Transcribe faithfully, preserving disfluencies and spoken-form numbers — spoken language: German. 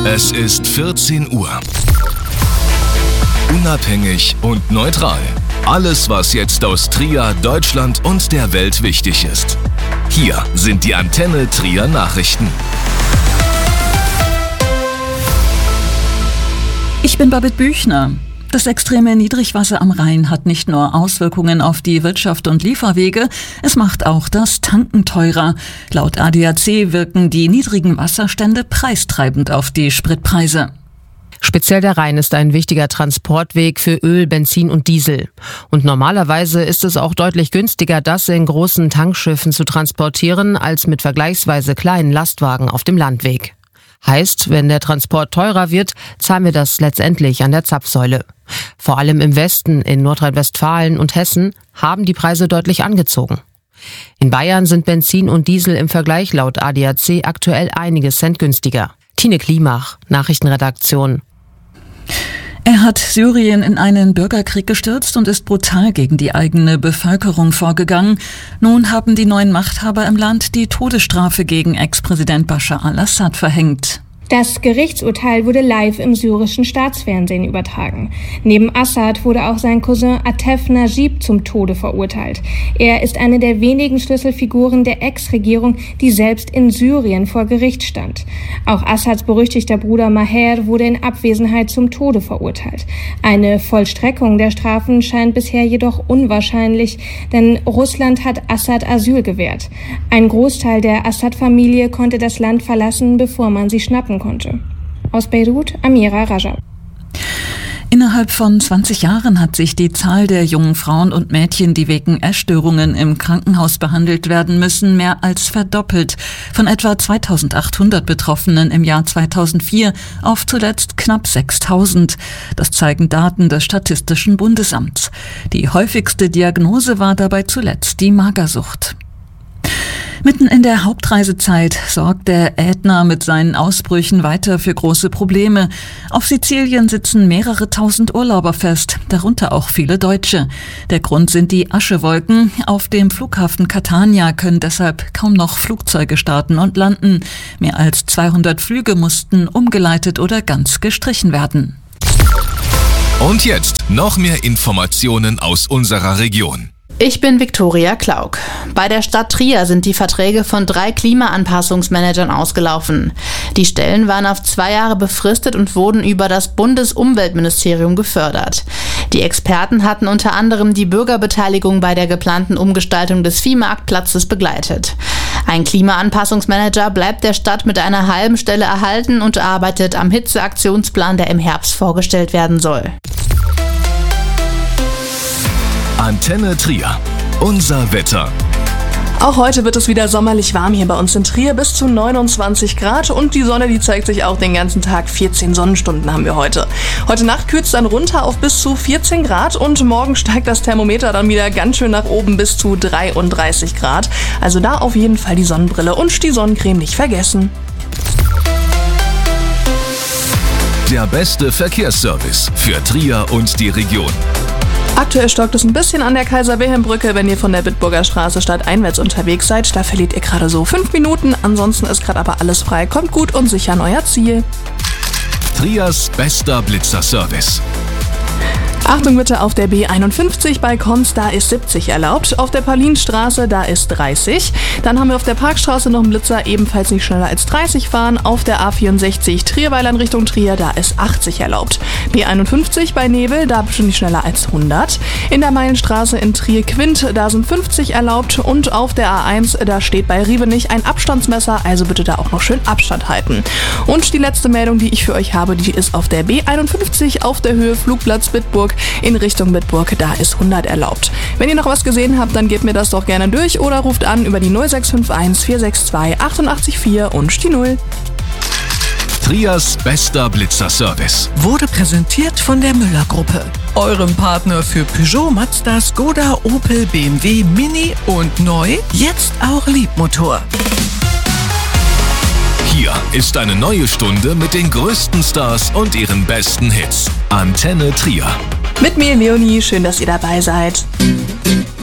Es ist vierzehn Uhr. Unabhängig und neutral. Alles, was jetzt aus Trier, Deutschland und der Welt wichtig ist. Hier sind die Antenne Trier Nachrichten. Ich bin Babette Büchner. Das extreme Niedrigwasser am Rhein hat nicht nur Auswirkungen auf die Wirtschaft und Lieferwege, es macht auch das Tanken teurer. Laut A D A C wirken die niedrigen Wasserstände preistreibend auf die Spritpreise. Speziell der Rhein ist ein wichtiger Transportweg für Öl, Benzin und Diesel. Und normalerweise ist es auch deutlich günstiger, das in großen Tankschiffen zu transportieren, als mit vergleichsweise kleinen Lastwagen auf dem Landweg. Heißt, wenn der Transport teurer wird, zahlen wir das letztendlich an der Zapfsäule. Vor allem im Westen, in Nordrhein-Westfalen und Hessen, haben die Preise deutlich angezogen. In Bayern sind Benzin und Diesel im Vergleich laut A D A C aktuell einige Cent günstiger. Tine Klimach, Nachrichtenredaktion. Er hat Syrien in einen Bürgerkrieg gestürzt und ist brutal gegen die eigene Bevölkerung vorgegangen. Nun haben die neuen Machthaber im Land die Todesstrafe gegen Ex-Präsident Bashar al-Assad verhängt. Das Gerichtsurteil wurde live im syrischen Staatsfernsehen übertragen. Neben Assad wurde auch sein Cousin Atef Najib zum Tode verurteilt. Er ist eine der wenigen Schlüsselfiguren der Ex-Regierung, die selbst in Syrien vor Gericht stand. Auch Assads berüchtigter Bruder Maher wurde in Abwesenheit zum Tode verurteilt. Eine Vollstreckung der Strafen scheint bisher jedoch unwahrscheinlich, denn Russland hat Assad Asyl gewährt. Ein Großteil der Assad-Familie konnte das Land verlassen, bevor man sie schnappen konnte. Aus Beirut, Amira Rajab. Innerhalb von zwanzig Jahren hat sich die Zahl der jungen Frauen und Mädchen, die wegen Essstörungen im Krankenhaus behandelt werden müssen, mehr als verdoppelt. Von etwa zweitausendachthundert Betroffenen im Jahr zweitausendvier auf zuletzt knapp sechstausend. Das zeigen Daten des Statistischen Bundesamts. Die häufigste Diagnose war dabei zuletzt die Magersucht. Mitten in der Hauptreisezeit sorgt der Ätna mit seinen Ausbrüchen weiter für große Probleme. Auf Sizilien sitzen mehrere tausend Urlauber fest, darunter auch viele Deutsche. Der Grund sind die Aschewolken. Auf dem Flughafen Catania können deshalb kaum noch Flugzeuge starten und landen. Mehr als zweihundert Flüge mussten umgeleitet oder ganz gestrichen werden. Und jetzt noch mehr Informationen aus unserer Region. Ich bin Viktoria Klauk. Bei der Stadt Trier sind die Verträge von drei Klimaanpassungsmanagern ausgelaufen. Die Stellen waren auf zwei Jahre befristet und wurden über das Bundesumweltministerium gefördert. Die Experten hatten unter anderem die Bürgerbeteiligung bei der geplanten Umgestaltung des Viehmarktplatzes begleitet. Ein Klimaanpassungsmanager bleibt der Stadt mit einer halben Stelle erhalten und arbeitet am Hitzeaktionsplan, der im Herbst vorgestellt werden soll. Antenne Trier. Unser Wetter. Auch heute wird es wieder sommerlich warm hier bei uns in Trier, bis zu neunundzwanzig Grad, und die Sonne, die zeigt sich auch den ganzen Tag. vierzehn Sonnenstunden haben wir heute. Heute Nacht kühlt es dann runter auf bis zu vierzehn Grad und morgen steigt das Thermometer dann wieder ganz schön nach oben bis zu dreiunddreißig Grad. Also da auf jeden Fall die Sonnenbrille und die Sonnencreme nicht vergessen. Der beste Verkehrsservice für Trier und die Region. Aktuell stockt es ein bisschen an der Kaiser-Wilhelm-Brücke, wenn ihr von der Bitburger Straße stadteinwärts unterwegs seid. Da verliert ihr gerade so fünf Minuten. Ansonsten ist gerade aber alles frei. Kommt gut und sicher an euer Ziel. Triers bester Blitzerservice. Achtung bitte, auf der B einundfünfzig bei Konz, da ist siebzig erlaubt. Auf der Paulinstraße, da ist dreißig. Dann haben wir auf der Parkstraße noch einen Blitzer, ebenfalls nicht schneller als dreißig fahren. Auf der A vierundsechzig Trierweiler in Richtung Trier, da ist achtzig erlaubt. B einundfünfzig bei Nebel, da bestimmt nicht schneller als hundert. In der Meilenstraße in Trier-Quint, da sind fünfzig erlaubt. Und auf der A eins, da steht bei Riebenich ein Abstandsmesser, also bitte da auch noch schön Abstand halten. Und die letzte Meldung, die ich für euch habe, die ist auf der B einundfünfzig auf der Höhe Flugplatz Bitburg in Richtung Bitburg, da ist hundert erlaubt. Wenn ihr noch was gesehen habt, dann gebt mir das doch gerne durch oder ruft an über die null sechs fünf eins vier sechs zwei acht vier und die null. Triers bester Blitzerservice wurde präsentiert von der Müller-Gruppe, eurem Partner für Peugeot, Mazda, Skoda, Opel, B M W, Mini und neu, jetzt auch Liebmotor. Hier ist eine neue Stunde mit den größten Stars und ihren besten Hits. Antenne Trier. Mit mir, Leonie, schön, dass ihr dabei seid.